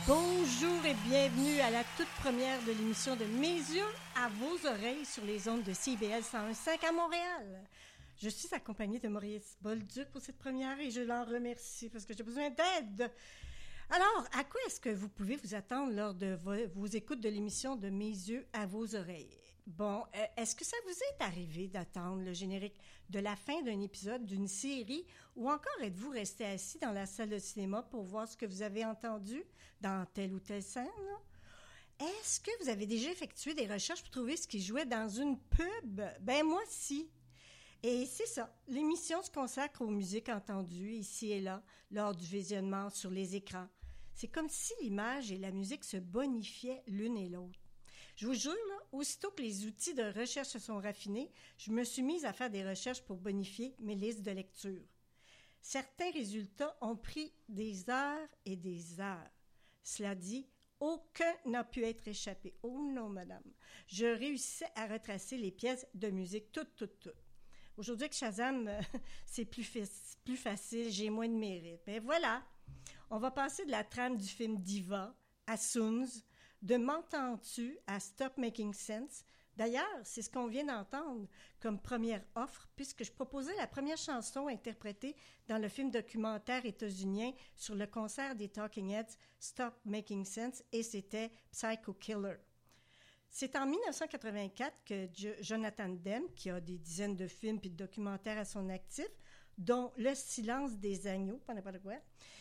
Bonjour et bienvenue à la toute première de l'émission de Mes yeux à vos oreilles sur les ondes de CIBL 101.5 à Montréal. Je suis accompagnée de Maurice Bolduc pour cette première et je l'en remercie parce que j'ai besoin d'aide. Alors, à quoi est-ce que vous pouvez vous attendre lors de vos écoutes de l'émission de Mes yeux à vos oreilles? Bon, est-ce que ça vous est arrivé d'attendre le générique de la fin d'un épisode d'une série ou encore êtes-vous resté assis dans la salle de cinéma pour voir ce que vous avez entendu dans telle ou telle scène? Est-ce que vous avez déjà effectué des recherches pour trouver ce qui jouait dans une pub? Ben moi, si. Et c'est ça, l'émission se consacre aux musiques entendues ici et là lors du visionnement sur les écrans. C'est comme si l'image et la musique se bonifiaient l'une et l'autre. Je vous jure, là, aussitôt que les outils de recherche se sont raffinés, je me suis mise à faire des recherches pour bonifier mes listes de lecture. Certains résultats ont pris des heures et des heures. Cela dit, aucun n'a pu être échappé. Oh non, madame. Je réussissais à retracer les pièces de musique toutes. Aujourd'hui, avec Shazam, c'est plus facile, j'ai moins de mérite. Mais voilà, on va passer de la trame du film Diva à Soons, de M'entends-tu à Stop Making Sense. D'ailleurs, c'est ce qu'on vient d'entendre comme première offre, puisque je proposais la première chanson interprétée dans le film documentaire états-unien sur le concert des Talking Heads, Stop Making Sense, et c'était Psycho Killer. C'est en 1984 que Jonathan Demme, qui a des dizaines de films et de documentaires à son actif, dont Le silence des agneaux, pas n'importe quoi,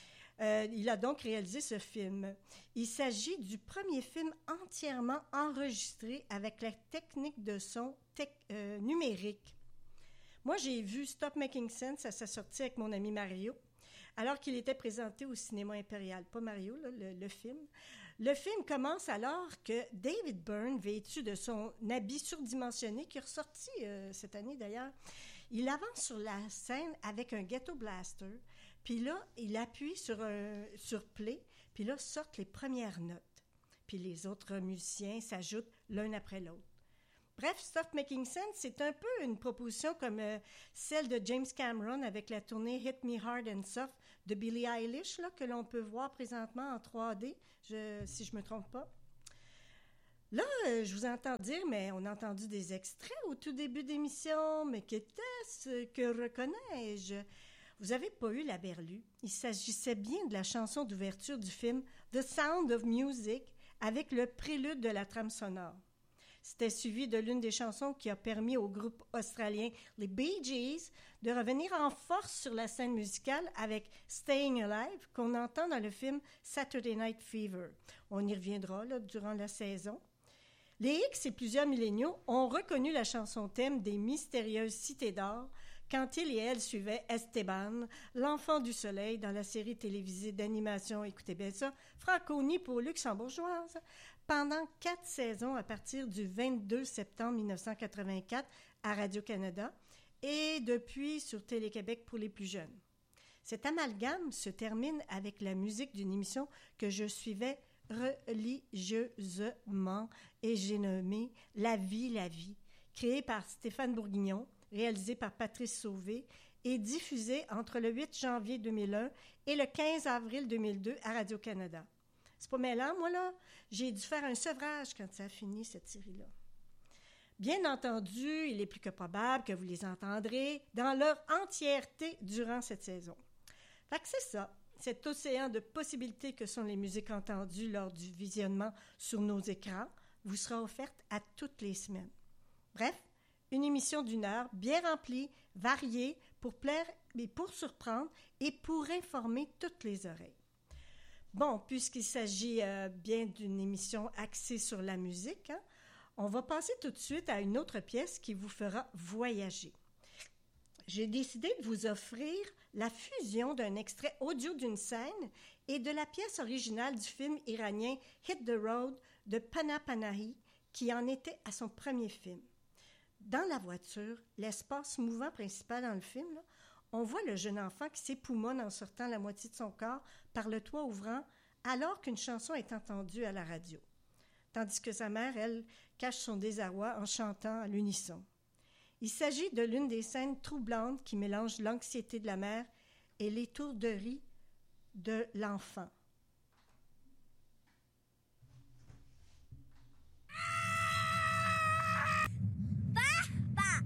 il a donc réalisé ce film. Il s'agit du premier film entièrement enregistré avec la technique de son numérique. Moi, j'ai vu Stop Making Sense à sa sortie avec mon ami Mario, alors qu'il était présenté au cinéma impérial. Pas Mario, là, le film. Le film commence alors que David Byrne, vêtu de son habit surdimensionné, qui est ressorti cette année d'ailleurs, il avance sur la scène avec un ghetto blaster, puis là, il appuie sur play, puis là, sortent les premières notes. Puis les autres musiciens s'ajoutent l'un après l'autre. Bref, Stop Making Sense, c'est un peu une proposition comme celle de James Cameron avec la tournée Hit Me Hard and Soft de Billie Eilish, là, que l'on peut voir présentement en 3D, si je ne me trompe pas. Là, je vous entends dire, mais on a entendu des extraits au tout début d'émission, mais qu'était-ce que reconnais-je? Vous n'avez pas eu la berlue. Il s'agissait bien de la chanson d'ouverture du film The Sound of Music avec le prélude de la trame sonore. C'était suivi de l'une des chansons qui a permis au groupe australien les Bee Gees de revenir en force sur la scène musicale avec Staying Alive qu'on entend dans le film Saturday Night Fever. On y reviendra là, durant la saison. Les X et plusieurs milléniaux ont reconnu la chanson thème des mystérieuses cités d'or quand ils et elles suivaient Esteban, l'enfant du soleil, dans la série télévisée d'animation, écoutez bien ça, franco-nippo-luxembourgeoise, pendant 4 saisons à partir du 22 septembre 1984 à Radio-Canada et depuis sur Télé-Québec pour les plus jeunes. Cet amalgame se termine avec la musique d'une émission que je suivais religieusement et j'ai nommé La vie, créée par Stéphane Bourguignon, réalisée par Patrice Sauvé et diffusée entre le 8 janvier 2001 et le 15 avril 2002 à Radio-Canada. C'est pas mêlant, moi, là. J'ai dû faire un sevrage quand ça a fini, cette série-là. Bien entendu, il est plus que probable que vous les entendrez dans leur entièreté durant cette saison. Fait que c'est ça. Cet océan de possibilités que sont les musiques entendues lors du visionnement sur nos écrans vous sera offerte à toutes les semaines. Bref, une émission d'1 heure, bien remplie, variée, pour plaire et pour surprendre et pour informer toutes les oreilles. Bon, puisqu'il s'agit bien d'une émission axée sur la musique, on va passer tout de suite à une autre pièce qui vous fera voyager. J'ai décidé de vous offrir la fusion d'un extrait audio d'une scène et de la pièce originale du film iranien Hit the Road de Pana Panahi, qui en était à son premier film. Dans la voiture, l'espace mouvant principal dans le film, là, on voit le jeune enfant qui s'époumonne en sortant la moitié de son corps par le toit ouvrant alors qu'une chanson est entendue à la radio. Tandis que sa mère, elle, cache son désarroi en chantant à l'unisson. Il s'agit de l'une des scènes troublantes qui mélangent l'anxiété de la mère et l'étourderie de l'enfant.